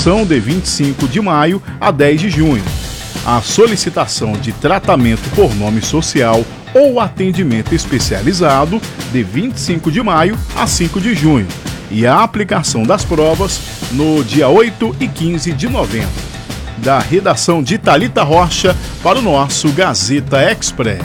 aplicação de 25 de maio a 10 de junho. A solicitação de tratamento por nome social ou atendimento especializado de 25 de maio a 5 de junho. E a aplicação das provas no dia 8 e 15 de novembro. Da redação de Thalita Rocha para o nosso Gazeta Express.